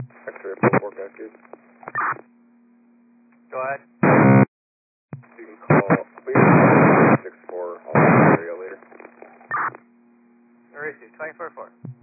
X-ray 44 Cascade. Go ahead. You can call, please, 64 all area later. Where is he? 24-4.